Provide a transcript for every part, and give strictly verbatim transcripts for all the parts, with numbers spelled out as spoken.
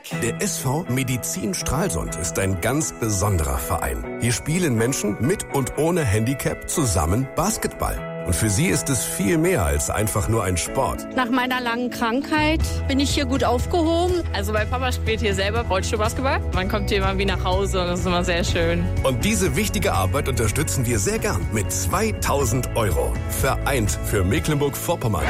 Der S V Medizin Stralsund ist ein ganz besonderer Verein. Hier spielen Menschen mit und ohne Handicap zusammen Basketball. Und für sie ist es viel mehr als einfach nur ein Sport. Nach meiner langen Krankheit bin ich hier gut aufgehoben. Also mein Papa spielt hier selber Rollstuhlbasketball. Man kommt hier immer wie nach Hause und das ist immer sehr schön. Und diese wichtige Arbeit unterstützen wir sehr gern mit zweitausend Euro. Vereint für Mecklenburg-Vorpommern.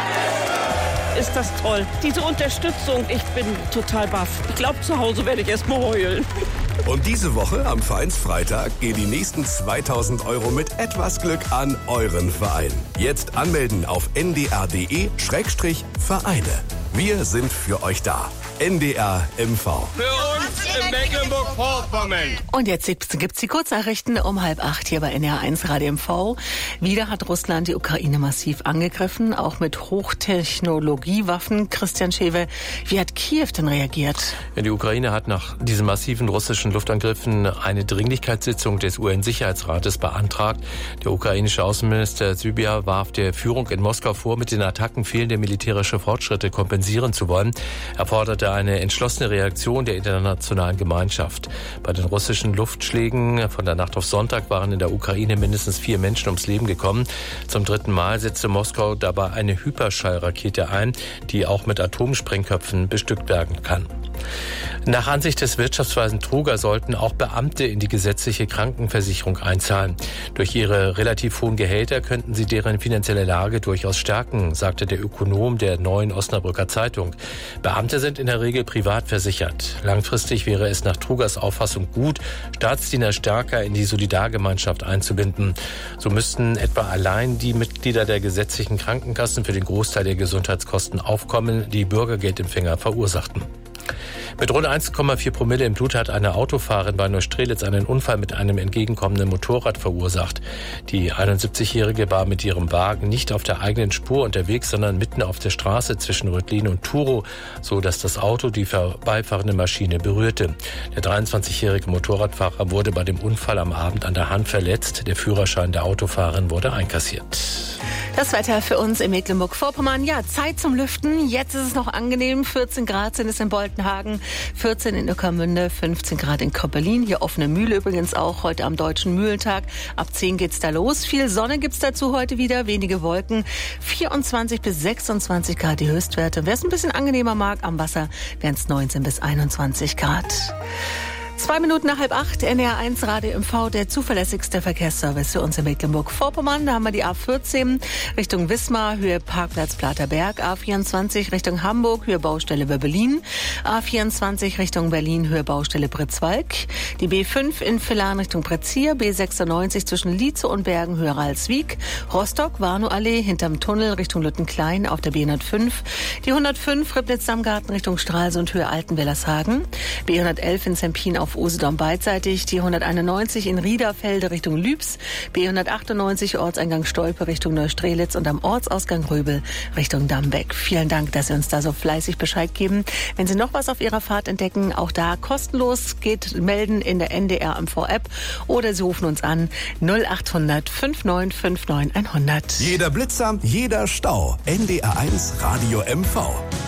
Ist das toll. Diese Unterstützung, ich bin total baff. Ich glaube, zu Hause werde ich erst mal heulen. Und diese Woche am Vereinsfreitag gehen die nächsten zweitausend Euro mit etwas Glück an euren Verein. Jetzt anmelden auf n d r punkt d e Schrägstrich Vereine. Wir sind für euch da. N D R M V. Für uns in Mecklenburg-Vorpommern. Und jetzt gibt's die Kurznachrichten um halb acht hier bei N D R eins Radio M V. Wieder hat Russland die Ukraine massiv angegriffen, auch mit Hochtechnologiewaffen. Christian Schewe, wie hat Kiew denn reagiert? Ja, die Ukraine hat nach diesen massiven russischen Luftangriffen eine Dringlichkeitssitzung des U N-Sicherheitsrates beantragt. Der ukrainische Außenminister Sybiha warf der Führung in Moskau vor, mit den Attacken fehlende militärische Fortschritte kompensieren zu wollen. Er forderte eine entschlossene Reaktion der internationalen Gemeinschaft. Bei den russischen Luftschlägen von der Nacht auf Sonntag waren in der Ukraine mindestens vier Menschen ums Leben gekommen. Zum dritten Mal setzte Moskau dabei eine Hyperschallrakete ein, die auch mit Atomsprengköpfen bestückt werden kann. Nach Ansicht des Wirtschaftsweisen Truger sollten auch Beamte in die gesetzliche Krankenversicherung einzahlen. Durch ihre relativ hohen Gehälter könnten sie deren finanzielle Lage durchaus stärken, sagte der Ökonom der Neuen Osnabrücker Zeitung. Beamte sind in der Regel privat versichert. Langfristig wäre es nach Trugers Auffassung gut, Staatsdiener stärker in die Solidargemeinschaft einzubinden. So müssten etwa allein die Mitglieder der gesetzlichen Krankenkassen für den Großteil der Gesundheitskosten aufkommen, die Bürgergeldempfänger verursachten. Mit rund eins Komma vier Promille im Blut hat eine Autofahrerin bei Neustrelitz einen Unfall mit einem entgegenkommenden Motorrad verursacht. Die einundsiebzigjährige war mit ihrem Wagen nicht auf der eigenen Spur unterwegs, sondern mitten auf der Straße zwischen Rödlin und Turow, so dass das Auto die vorbeifahrende Maschine berührte. Der dreiundzwanzigjährige Motorradfahrer wurde bei dem Unfall am Abend an der Hand verletzt. Der Führerschein der Autofahrerin wurde einkassiert. Das Wetter für uns in Mecklenburg-Vorpommern. Ja, Zeit zum Lüften. Jetzt ist es noch angenehm. vierzehn Grad sind es in Boltenhagen, vierzehn in Ueckermünde, fünfzehn Grad in Koppelin. Hier offene Mühle übrigens auch heute am Deutschen Mühlentag. Ab zehn geht's da los. Viel Sonne gibt's dazu heute wieder, wenige Wolken. vierundzwanzig bis sechsundzwanzig Grad die Höchstwerte. Wer es ein bisschen angenehmer mag, am Wasser wären es neunzehn bis einundzwanzig Grad. Zwei Minuten nach halb acht, N D R eins Radio M V, der zuverlässigste Verkehrsservice für uns in Mecklenburg-Vorpommern. Da haben wir die A vierzehn Richtung Wismar, Höhe Parkplatz Platerberg, A vierundzwanzig Richtung Hamburg, Höhe Baustelle Böbelin, A vierundzwanzig Richtung Berlin, Höhe Baustelle Britzwalk, die B fünf in Villaren Richtung Pretzier, B sechsundneunzig zwischen Lietzow und Bergen, Höhe Ralswiek, Rostock, Warnow-Allee hinterm Tunnel Richtung Lüttenklein auf der B hundertfünf, die hundertfünf Ribnitz-Dammgarten Richtung Stralsund, Höhe Altenwellershagen, B hundertelf in Zempin auf Usedom beidseitig, die hunderteinundneunzig in Riederfelde Richtung Lübs, B hundertachtundneunzig Ortseingang Stolpe Richtung Neustrelitz und am Ortsausgang Röbel Richtung Dambeck. Vielen Dank, dass Sie uns da so fleißig Bescheid geben. Wenn Sie noch was auf Ihrer Fahrt entdecken, auch da kostenlos, geht melden in der N D R M V App oder Sie rufen uns an null achthundert fünfundneunzig neunundfünfzig neunhundert. Jeder Blitzer, jeder Stau. N D R eins Radio M V.